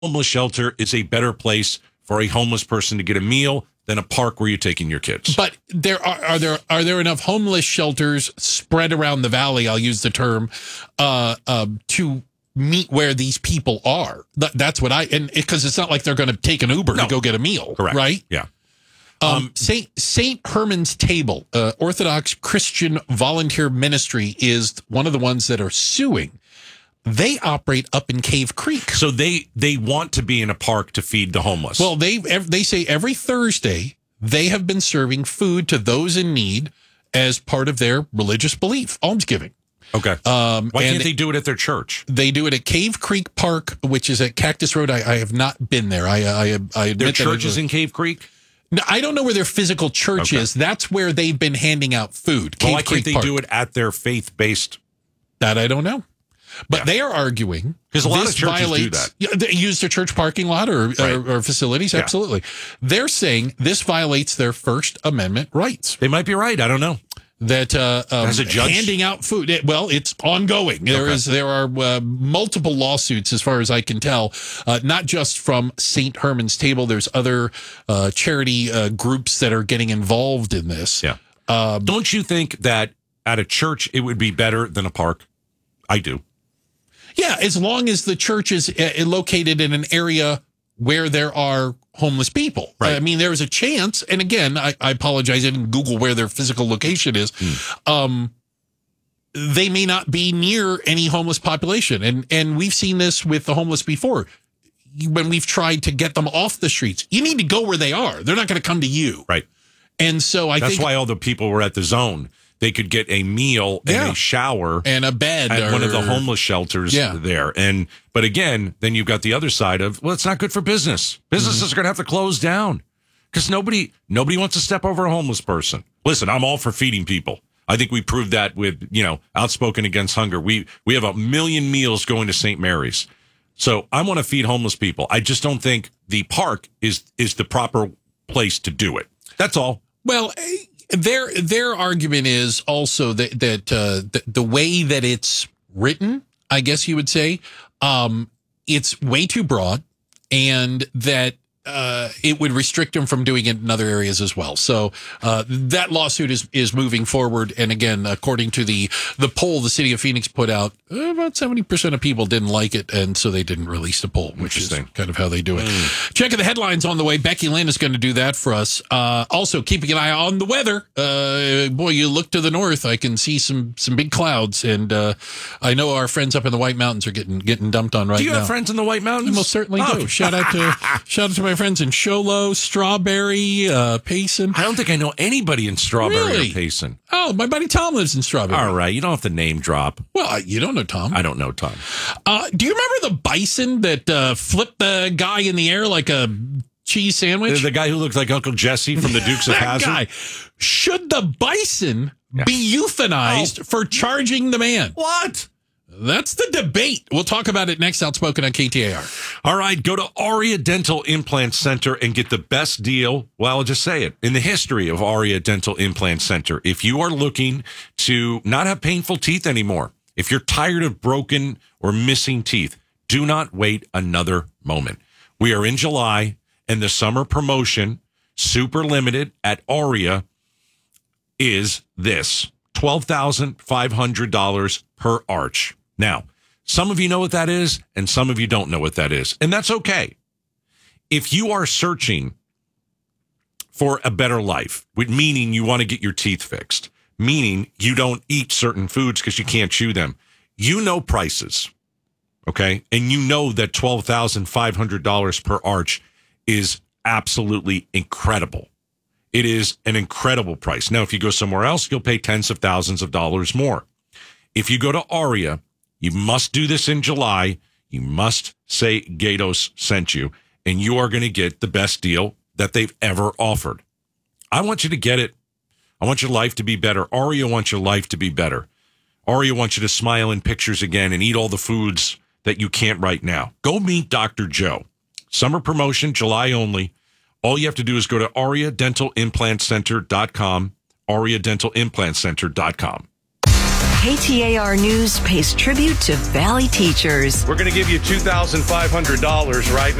homeless shelter is a better place for a homeless person to get a meal than a park where you're taking your kids. But are there enough homeless shelters spread around the valley? I'll use the term to meet where these people are. That's what because it's not like they're going to take an Uber to go get a meal. Correct. Right? Yeah. St. Herman's Table, Orthodox Christian volunteer ministry, is one of the ones that are suing. They operate up in Cave Creek. So they want to be in a park to feed the homeless. Well, they say every Thursday they have been serving food to those in need as part of their religious belief, almsgiving. Okay. Why can't they do it at their church? They do it at Cave Creek Park, which is at Cactus Road. I have not been there. I admit their church is in Cave Creek? No, I don't know where their physical church is. That's where they've been handing out food. Well, why can't they do it at their faith-based? That I don't know. But they are arguing because a lot of churches do that. They use their church parking lot or facilities. Absolutely. They're saying this violates their First Amendment rights. They might be right. I don't know. That as a judge handing out food, it's ongoing. There are multiple lawsuits, as far as I can tell, not just from St. Herman's Table. There's other charity groups that are getting involved in this. Yeah. Don't you think that at a church it would be better than a park? I do. Yeah, as long as the church is located in an area where there are homeless people. Right. I mean, there's a chance, and again, I apologize, I didn't Google where their physical location is. They may not be near any homeless population, and we've seen this with the homeless before. When we've tried to get them off the streets, you need to go where they are. They're not going to come to you. Right. And so that's why all the people were at the Zone. They could get a meal and a shower and a bed at one of the homeless shelters there. But again, then you've got the other side of, well, it's not good for business. Businesses are going to have to close down because nobody wants to step over a homeless person. Listen, I'm all for feeding people. I think we proved that with, Outspoken Against Hunger. We have 1 million meals going to St. Mary's. So I want to feed homeless people. I just don't think the park is the proper place to do it. That's all. Well, Their argument is also that the way that it's written, I guess you would say, it's way too broad, and that it would restrict them from doing it in other areas as well. So that lawsuit is moving forward. And again, according to the poll the city of Phoenix put out, about 70% of people didn't like it, and so they didn't release the poll, which is kind of how they do it. Checking the headlines on the way. Becky Lynn is going to do that for us. Also, keeping an eye on the weather. Boy, you look to the north, I can see some big clouds, and I know our friends up in the White Mountains are getting dumped on right now. Do you have friends in the White Mountains? I most certainly do. Shout out to my friends in Show Low, Strawberry, Payson. I don't think I know anybody in Strawberry or Payson. Oh, my buddy Tom lives in Strawberry. All right, you don't have to name drop. Well, you don't know Tom. I don't know Tom. Do you remember the bison that flipped the guy in the air like a cheese sandwich? The guy who looked like Uncle Jesse from the Dukes of Hazzard? Guy. Should the bison be euthanized for charging the man? What? That's the debate. We'll talk about it next. Outspoken on KTAR. All right, go to Aria Dental Implant Center and get the best deal. Well, I'll just say it. In the history of Aria Dental Implant Center, if you are looking to not have painful teeth anymore, if you're tired of broken or missing teeth, do not wait another moment. We are in July, and the summer promotion, super limited at Aria, is this: $12,500 per arch. Now, some of you know what that is, and some of you don't know what that is. And that's okay. If you are searching for a better life, meaning you want to get your teeth fixed, meaning you don't eat certain foods because you can't chew them, you know prices, okay? And you know that $12,500 per arch is absolutely incredible. It is an incredible price. Now, if you go somewhere else, you'll pay tens of thousands of dollars more. If you go to Aria, you must do this in July. You must say Gatos sent you, and you are going to get the best deal that they've ever offered. I want you to get it. I want your life to be better. Aria wants your life to be better. Aria wants you to smile in pictures again and eat all the foods that you can't right now. Go meet Dr. Joe. Summer promotion, July only. All you have to do is go to AriaDentalImplantCenter.com, AriaDentalImplantCenter.com. KTAR News pays tribute to Valley teachers. We're going to give you $2,500 right now.